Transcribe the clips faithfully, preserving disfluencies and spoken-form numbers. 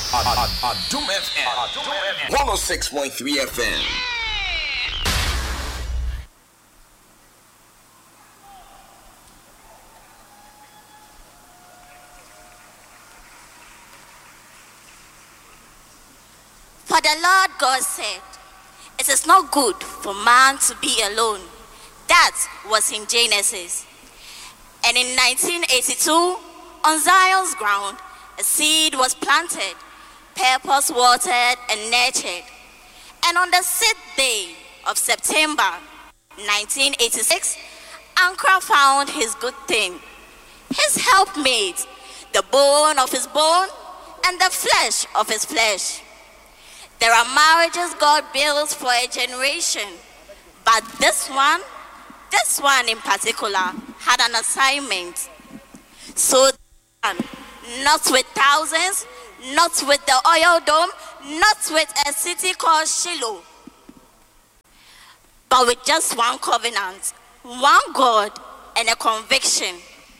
Adum F M one oh six point three F M. For the Lord God said, "It is not good for man to be alone." That was in Genesis. And in nineteen eighty-two, on Zion's ground, a seed was planted, purpose watered and nurtured. And on the sixth day of September nineteen eighty-six, Ankara found his good thing, his helpmate, the bone of his bone and the flesh of his flesh. There are marriages God builds for a generation, but this one, this one in particular, had an assignment. So, not with thousands, not with the oil dome, not with a city called Shiloh, but with just one covenant, one God, and a conviction.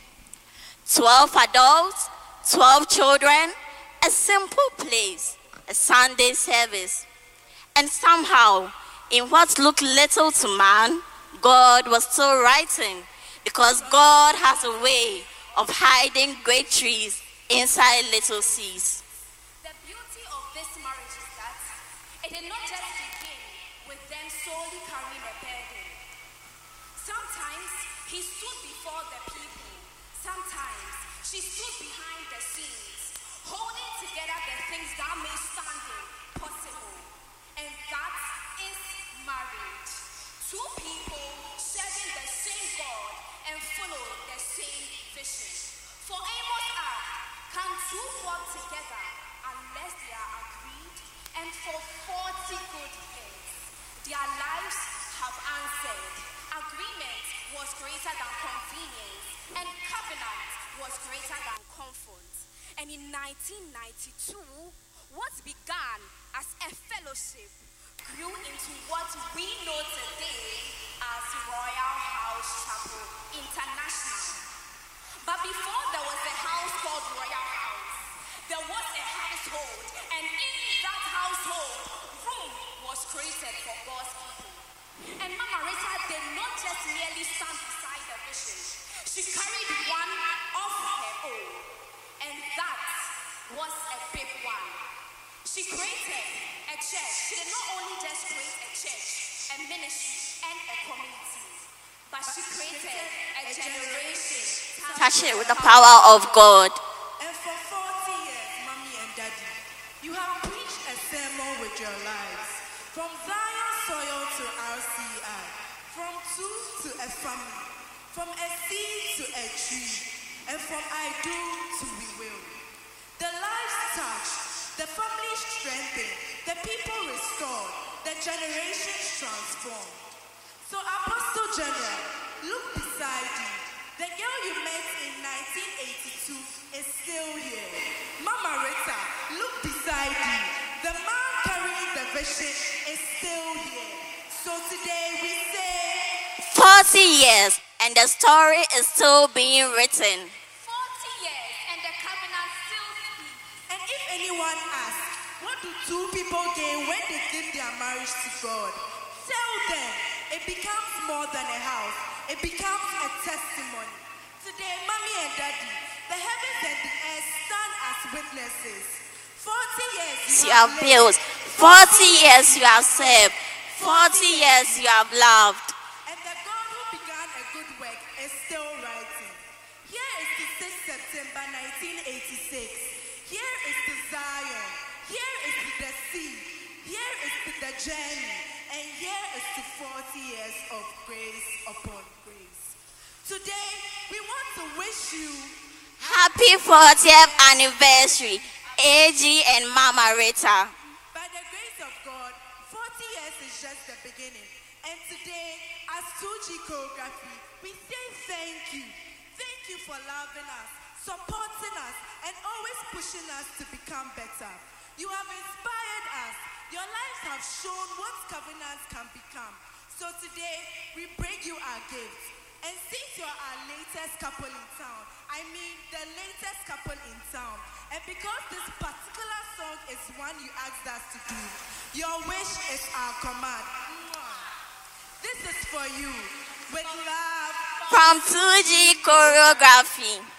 Twelve adults, twelve children, a simple place, a Sunday service. And somehow, in what looked little to man, God was still writing, because God has a way of hiding great trees inside little seeds. The beauty of this marriage is that it did not just begin with them solely carrying a burden. Sometimes he stood before the people. Sometimes she stood behind the scenes, holding together the things that made standing possible. And that is marriage. Two people serving the same God and following the same vision. For Amos asked, "Can two walk together unless they are agreed?" And for forty good years, their lives have answered. Agreement was greater than convenience, and covenant was greater than comfort. And in nineteen ninety-two, what began as a fellowship grew into what we know today as Royal House Chapel International. But before there was a house called Royal House, there was a household, and in that household, room was created for God's people. And Mama Rita did not just merely stand beside the vision, she carried one of her own, and that was a big one. She created a church. She did not only just create a church, a ministry, and a community, but she created a generation. Touch it with the power of God. And for forty years, Mommy and Daddy, you have preached a sermon with your lives. From Zion soil to R C I, from two to a family, from a seed to a tree, and from I do to we will. The lives touched, the family strengthened, the people restored, the generations transformed. So Apostle General, look beside you. The girl you met in nineteen eighty-two is still here. Mama Rita, look beside you. The man carrying the vision is still here. So today we say forty years, and the story is still being written. forty years, and the covenant still speaks. And if anyone asks, what do two people gain when they give their marriage to God? Tell them, it becomes more than a house. It becomes a testimony. Today, Mommy and Daddy, the heavens and the earth stand as witnesses. forty years You have built, forty years you have served, forty years you have loved. And the God who began a good work is still writing. Here is the sixth of September nineteen eighty-six. Here is the Zion. Here is the sea. Here is the journey. And here is the forty years of grace upon grace. Today, we want to wish you happy fortieth anniversary, A G and Mama Rita. By the grace of God, forty years is just the beginning. And today, as two G Choreography, we say thank you. Thank you for loving us, supporting us, and always pushing us to become better. You have inspired us. Your lives have shown what covenants can become. So today, we bring you our gifts. And since you're our latest couple in town, I mean the latest couple in town, And because this particular song is one you asked us to do, your wish is our command. This is for you with love From two G Choreography.